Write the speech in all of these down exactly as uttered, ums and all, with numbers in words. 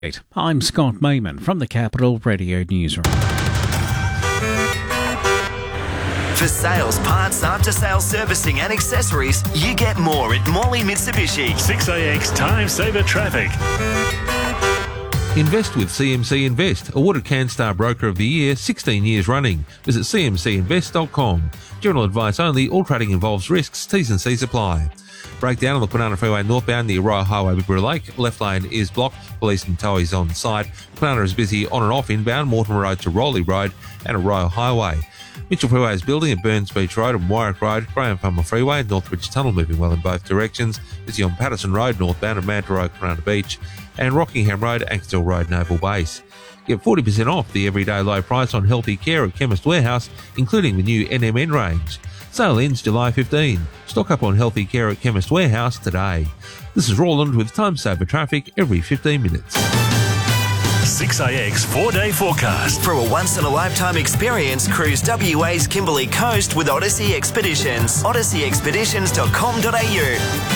I'm Scott Mayman from the Capital Radio Newsroom. For sales, parts, after-sales servicing and accessories, you get more at Morley Mitsubishi. six A X Time Saver Traffic. Invest with C M C Invest, awarded CanStar Broker of the Year sixteen years running. Visit c m c invest dot com. General advice only, all trading involves risks, T's and C's apply. Breakdown on the Kwinana Freeway northbound near Royal Highway Bibra Lake. Left lane is blocked. Police and tow is on site. Kwinana is busy on and off inbound Mortimer Road to Rowley Road and Royal Highway. Mitchell Freeway is building at Burns Beach Road and Warwick Road. Graham Farmer Freeway, Northbridge Tunnel moving well in both directions. Busy on Patterson Road northbound and Manta Road, Kwinana Beach. And Rockingham Road, Ankersdale Road, Naval Base. Get forty percent off the everyday low price on healthy care at Chemist Warehouse, including the new N M N range. Sale ends July fifteenth. Stock up on healthy care at Chemist Warehouse today. This is Roland with Time Saver Traffic every fifteen minutes. six A X four-day forecast. For a once-in-a-lifetime experience, cruise W A's Kimberley Coast with Odyssey Expeditions. odyssey expeditions dot com dot a u.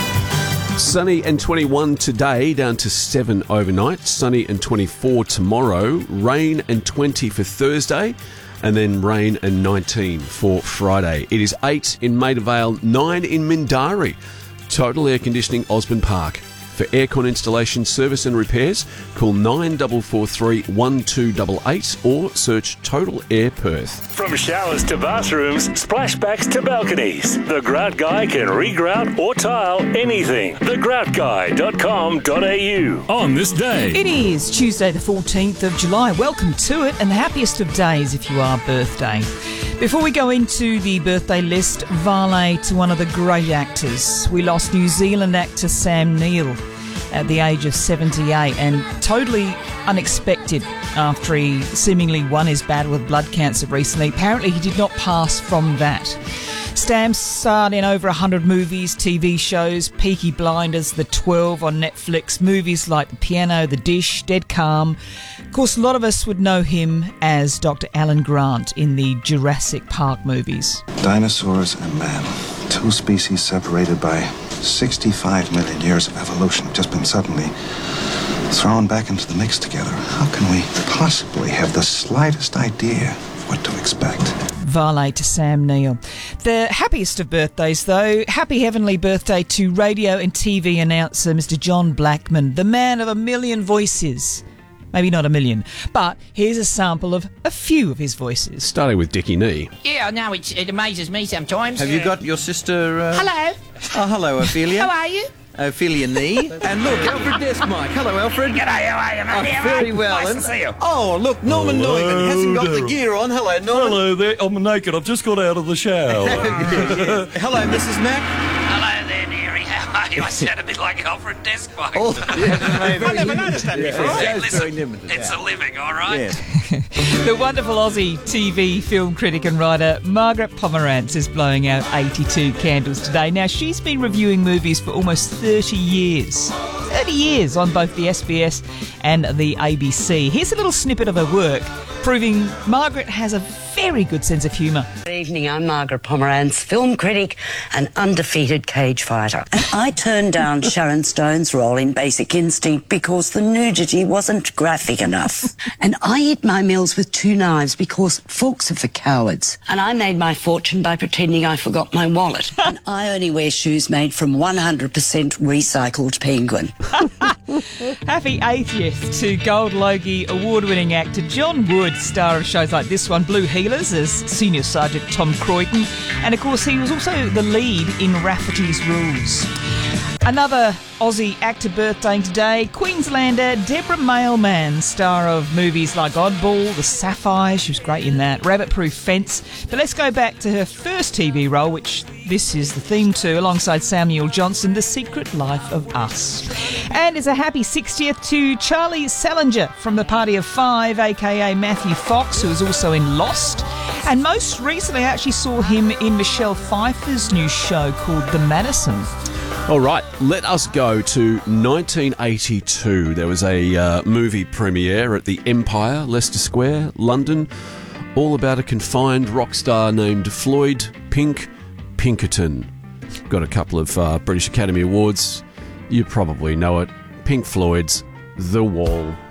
Sunny and twenty-one today, down to seven overnight. Sunny and twenty-four tomorrow. Rain and twenty for Thursday. And then rain and nineteen for Friday. It is eight in Maida Vale, nine in Mindarie. Total Air Conditioning, Osborne Park. For aircon installation, service and repairs, call nine four four three, one two eight eight or search Total Air Perth. From showers to bathrooms, splashbacks to balconies, the Grout Guy can regrout or tile anything. the grout guy dot com dot a u. On this day, it is Tuesday the fourteenth of July. Welcome to it, and the happiest of days if you are birthday. Before we go into the birthday list, Vale to one of the great actors. We lost New Zealand actor Sam Neill at the age of seventy-eight, and totally unexpected after he seemingly won his battle with blood cancer recently. Apparently he did not pass from that. Sam starred in over one hundred movies, T V shows, Peaky Blinders, The twelve on Netflix, movies like The Piano, The Dish, Dead Calm. Of course, a lot of us would know him as Doctor Alan Grant in the Jurassic Park movies. Dinosaurs and man, two species separated by sixty-five million years of evolution, just been suddenly thrown back into the mix together. How can we possibly have the slightest idea of what to expect? Vale to Sam Neill. The happiest of birthdays, though. Happy heavenly birthday to radio and T V announcer Mister John Blackman, the man of a million voices. Maybe not a million, but here's a sample of a few of his voices. Starting with Dickie Nee. Yeah, no, it, it amazes me sometimes. Have you got your sister... Uh... Hello. Oh, hello, Ophelia. How are you? Ophelia Nee. And look, Alfred Desmike. Hello, Alfred. G'day, how are you, mate? Oh, very well. Nice and... to see you. Oh, look, Norman Hello Neumann hasn't got there. the gear on. Hello, Norman. Hello there. I'm naked. I've just got out of the shower. yeah. Hello, Missus Mack. Hello there, dearie. How are you? I sound a bit like Alfred Desmike. Oh, yeah, I never noticed that before. Yeah, Hey, listen, very limited. it's a living, all right? Yeah. The wonderful Aussie T V film critic and writer Margaret Pomerantz is blowing out eighty-two candles today. Now, she's been reviewing movies for almost thirty years. thirty years on both the S B S and the A B C. Here's a little snippet of her work, proving Margaret has a very good sense of humour. Good evening, I'm Margaret Pomerantz, film critic and undefeated cage fighter. And I turned down Sharon Stone's role in Basic Instinct because the nudity wasn't graphic enough. And I eat my meals with two knives because forks are for cowards. And I made my fortune by pretending I forgot my wallet. And I only wear shoes made from one hundred percent recycled penguin. Happy eightieth to Gold Logie award-winning actor John Wood, star of shows like this one, Blue Healers, as Senior Sergeant Tom Croydon. And of course, he was also the lead in Rafferty's Rules. Another Aussie actor birthdaying today, Queenslander Deborah Mailman, star of movies like Oddball, The Sapphire, she was great in that, Rabbit Proof Fence. But let's go back to her first T V role, which this is the theme to, alongside Samuel Johnson, The Secret Life of Us. And it's a happy sixtieth to Charlie Salinger from the Party of Five, aka Matthew Fox, who was also in Lost. And most recently I actually saw him in Michelle Pfeiffer's new show called The Madison. All right, let us go to nineteen eighty-two. There was a uh, movie premiere at the Empire, Leicester Square, London, all about a confined rock star named Floyd Pink Pinkerton. Got a couple of uh, British Academy Awards. You probably know it. Pink Floyd's The Wall.